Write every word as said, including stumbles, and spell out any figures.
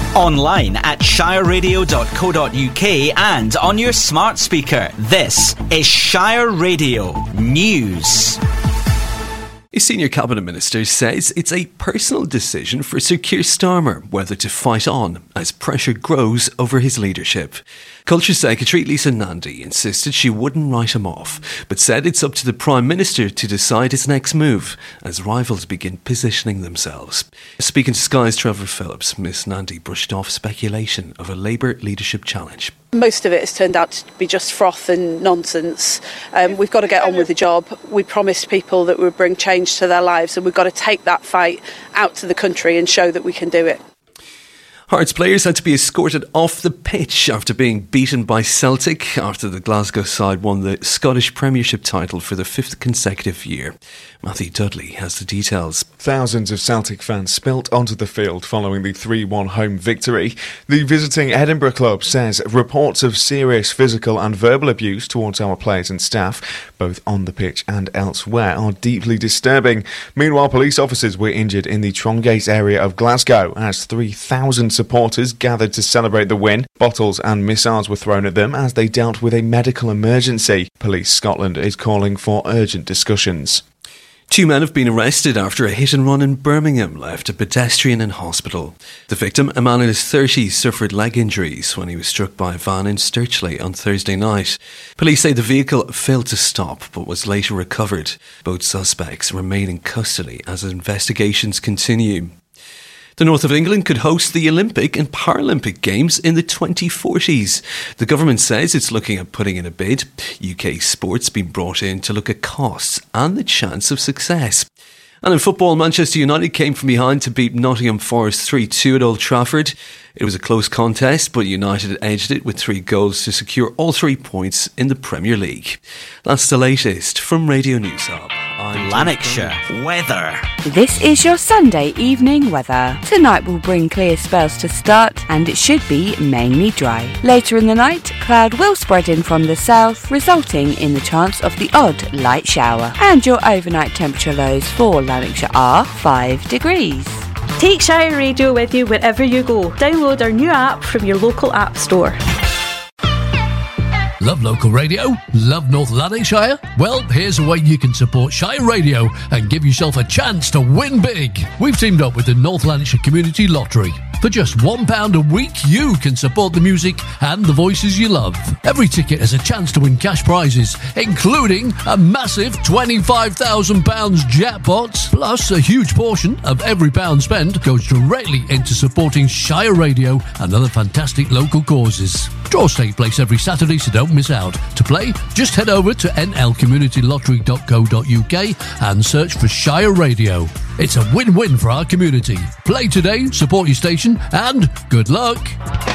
Online at shire radio dot co dot uk and on your smart speaker. This is Shire Radio News. A senior cabinet minister says it's a personal decision for Sir Keir Starmer whether to fight on as pressure grows over his leadership. Culture Secretary Lisa Nandy insisted she wouldn't write him off, but said it's up to the Prime Minister to decide his next move as rivals begin positioning themselves. Speaking to Sky's Trevor Phillips, Miss Nandy brushed off speculation of a Labour leadership challenge. Most of it has turned out to be just froth and nonsense. Um, we've got to get on with the job. We promised people that we would bring change to their lives, and we've got to take that fight out to the country and show that we can do it. Hearts players had to be escorted off the pitch after being beaten by Celtic after the Glasgow side won the Scottish Premiership title for the fifth consecutive year. Matthew Dudley has the details. Thousands of Celtic fans spilt onto the field following the three one home victory. The visiting Edinburgh club says reports of serious physical and verbal abuse towards our players and staff, both on the pitch and elsewhere, are deeply disturbing. Meanwhile, police officers were injured in the Trongate area of Glasgow as three thousand supporters gathered to celebrate the win. Bottles and missiles were thrown at them as they dealt with a medical emergency. Police Scotland is calling for urgent discussions. Two men have been arrested after a hit and run in Birmingham left a pedestrian in hospital. The victim, a man in his thirties, suffered leg injuries when he was struck by a van in Sturchley on Thursday night. Police say the vehicle failed to stop but was later recovered. Both suspects remain in custody as investigations continue. The north of England could host the Olympic and Paralympic Games in the twenty forties. The government says it's looking at putting in a bid. U K sport's been brought in to look at costs and the chance of success. And in football, Manchester United came from behind to beat Nottingham Forest three two at Old Trafford. It was a close contest, but United edged it with three goals to secure all three points in the Premier League. That's the latest from Radio News Hub. I'm Lanarkshire weather. This is your Sunday evening weather. Tonight will bring clear spells to start and it should be mainly dry. Later in the night, cloud will spread in from the south, resulting in the chance of the odd light shower. And your overnight temperature lows for Lanarkshire are five degrees. Take Shire Radio with you wherever you go. Download our new app from your local app store. Love local radio? Love North Lanarkshire? Well, here's a way you can support Shire Radio and give yourself a chance to win big. We've teamed up with the North Lanarkshire Community Lottery. For just one pound a week, you can support the music and the voices you love. Every ticket has a chance to win cash prizes, including a massive twenty-five thousand pounds jackpot. Plus, a huge portion of every pound spent goes directly into supporting Shire Radio and other fantastic local causes. Draws take place every Saturday, so don't miss out. To play, just head over to n l community lottery dot co dot u k and search for Shire Radio. It's a win-win for our community. Play today, support your station, and good luck.